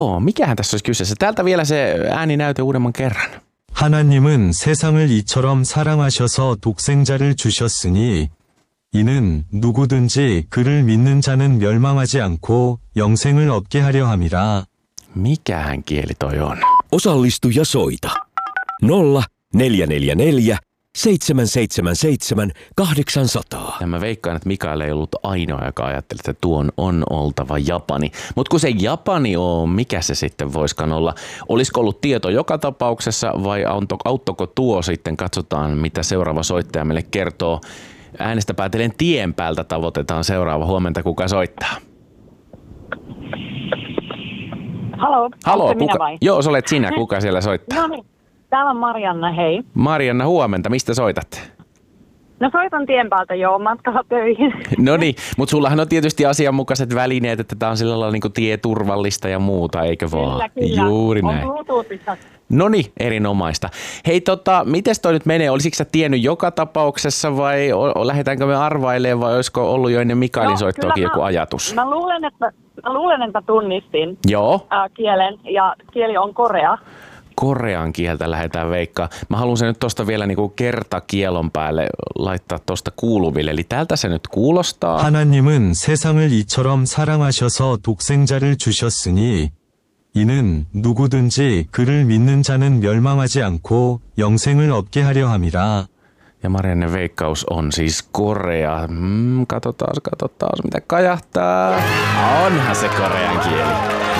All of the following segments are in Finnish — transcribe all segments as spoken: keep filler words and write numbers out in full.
Oo, mikähän tässä olisi kyseessä? Täältä vielä se ääninäyte uudemman kerran. 하나님은 세상을 이처럼 사랑하셔서 독생자를 주셨으니 이는 누구든지 그를 믿는 자는 멸망하지 않고 영생을 얻게 하려 함이라. Mikähän kieli toi on? Osallistu ja soita. nolla neljä neljä neljä seitsemän seitsemän seitsemän kahdeksan nolla nolla. Ja mä veikkaan, että Mikael ei ollut ainoa, joka ajatteli, että tuon on oltava Japani. Mutta kun se Japani on, mikä se sitten voiskaan olla? Olisiko ollut tieto joka tapauksessa vai auttoiko tuo sitten? Katsotaan, mitä seuraava soittaja meille kertoo. Äänestä päätellen tien päältä tavoitetaan seuraava. Huomenta, kuka soittaa? Halo, Halo, minä kuka? vai? Joo, sä olet sinä. Kuka siellä soittaa? No niin, täällä on Marianna, hei. Marianna, huomenta. Mistä soitat? No soitan tien päältä jo matkalla töihin. No niin, mutta sullahan on tietysti asianmukaiset välineet, että tää on sillä lailla niin kuin tieturvallista ja muuta, eikö vaan? Kyllä, kyllä. Juuri näin. On Bluetoothissa. No niin, erinomaista. Hei, tota, mites toi nyt menee? Olisitko sä tiennyt joka tapauksessa vai o- lähdetäänkö me arvailemaan vai olisiko ollut jo ennen Mikaelin No, soittoakin kyllä joku mä- ajatus? Mä luulen, että, mä luulen, että tunnistin Joo, ää, kielen ja kieli on korea. korean kieltä lähdetään veikkaa. Mä haluan sen nyt tosta vielä niinku kertakielon päälle laittaa tosta kuuluville. Eli tältä se nyt kuulostaa. 하나님은 세상을 이처럼 사랑하셔서 독생자를 주셨으니 이는 누구든지 그를 믿는 자는 멸망하지 않고 영생을 얻게 하려 함이라. Ja Marianne veikkaus on siis korea. Mm, katsotaan, katsotaan, mitä kajahtaa. Onhan se korean kieli.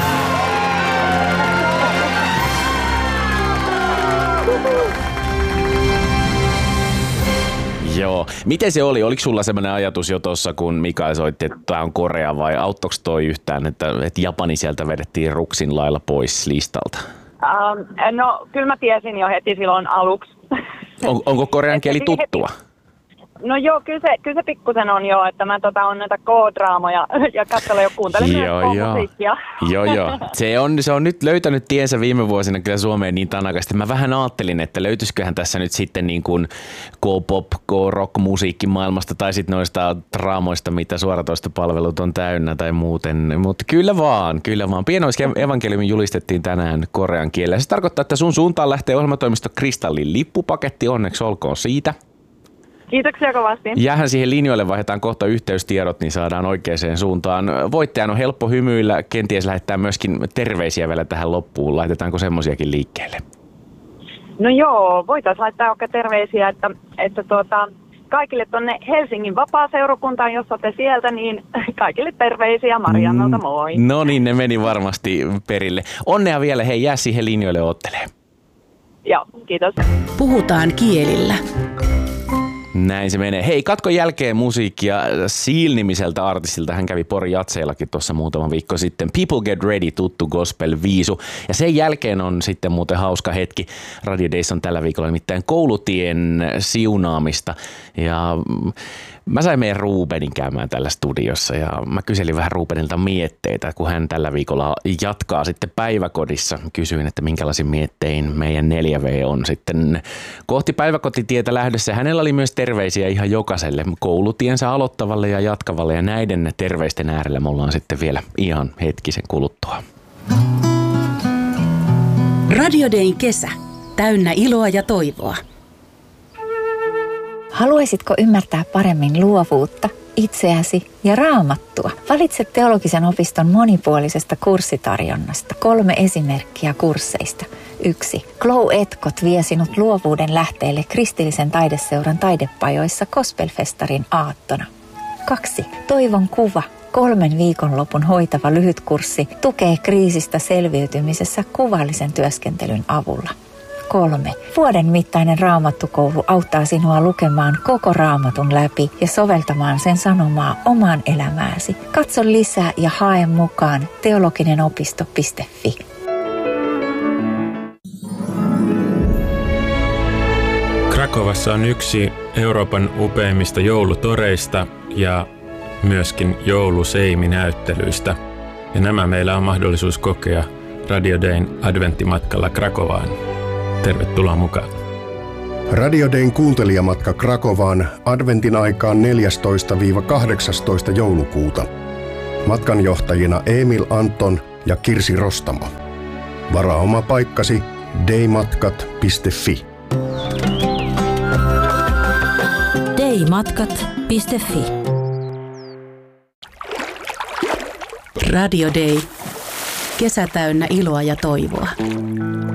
Joo. Miten se oli? Oliko sulla sellainen ajatus jo tuossa, kun Mikael soitti, että tämä on Korea vai auttoiko toi yhtään, että, että Japani sieltä vedettiin ruksin lailla pois listalta? Ähm, no kyllä mä tiesin jo heti silloin aluksi. On, onko korean kieli tuttua? No joo, kyllä se, kyllä se pikkusen on jo, että mä tota, on näitä K-draamoja ja katselen jo, kuuntelen Joo, myös joo. musiikkia. Joo, joo. Se on, se on nyt löytänyt tiensä viime vuosina kyllä Suomeen niin tanakasti. Mä vähän ajattelin, että löytyisiköhän tässä nyt sitten niin kuin K-pop, K-rock-musiikki maailmasta tai sitten noista draamoista, mitä suoratoistopalvelut on täynnä tai muuten. Mutta kyllä vaan, kyllä vaan. Pienoisevankeliumi julistettiin tänään korean kielellä. Se tarkoittaa, että sun suuntaan lähtee ohjelmatoimisto Kristallin lippupaketti. Onneksi olkoon siitä. Kiitoksia kovasti. Jäähän siihen linjoille, vaihdetaan kohta yhteystiedot, niin saadaan oikeaan suuntaan. Voittajan on helppo hymyillä, kenties lähettää myöskin terveisiä vielä tähän loppuun. Laitetaanko semmosiakin liikkeelle? No joo, voitaisiin laittaa oikein terveisiä, että, että tuota, kaikille tuonne Helsingin vapaaseurakuntaan, jos olette sieltä, niin kaikille terveisiä Mariannalta, moi. No niin, ne meni varmasti perille. Onnea vielä, hei jää siihen linjoille oottelee. Joo, kiitos. Puhutaan kielillä. Näin se menee. Hei, katkon jälkeen musiikkia Seal-nimiseltä artistilta. Hän kävi Pori Jatseillakin tuossa muutama viikko sitten. People Get Ready, tuttu gospel-viisu. Ja sen jälkeen on sitten muuten hauska hetki. Radio Days on tällä viikolla nimittäin koulutien siunaamista. Ja mä sain meidän Rubenin käymään tällä studiossa ja mä kyselin vähän Rubenilta mietteitä, kun hän tällä viikolla jatkaa sitten päiväkodissa. Kysyin, että minkälaisin miettein meidän neljä V on sitten kohti päiväkotitietä lähdössä. Hänellä oli myös terveisiä ihan jokaiselle koulutiensä aloittavalle ja jatkavalle ja näiden terveisten äärellä me ollaan sitten vielä ihan hetkisen kuluttua. Radio Dayn kesä. Täynnä iloa ja toivoa. Haluaisitko ymmärtää paremmin luovuutta, itseäsi ja raamattua? Valitse teologisen opiston monipuolisesta kurssitarjonnasta kolme esimerkkiä kursseista. Yksi. Glow Etkot vie sinut luovuuden lähteelle kristillisen taideseuran taidepajoissa Gospelfestarin aattona. Kaksi. Toivon kuva. Kolmen viikonlopun hoitava lyhytkurssi tukee kriisistä selviytymisessä kuvallisen työskentelyn avulla. Kolme. Vuoden mittainen raamattukoulu auttaa sinua lukemaan koko raamatun läpi ja soveltamaan sen sanomaa omaan elämääsi. Katso lisää ja hae mukaan teologinen-opisto piste fi. Krakovassa on yksi Euroopan upeimmista joulutoreista ja myöskin jouluseiminäyttelyistä. Ja nämä meillä on mahdollisuus kokea Radio Dayn adventtimatkalla Krakovaan. Tervetuloa mukaan. Radio Dayn kuuntelijamatka Krakovaan adventin aikaan neljästoista kahdeksastoista joulukuuta. Matkanjohtajina Emil Anton ja Kirsi Rostamo. Varaa oma paikkasi daymatkat piste fi. daymatkat piste fi. Radio Day. Kesä täynnä iloa ja toivoa.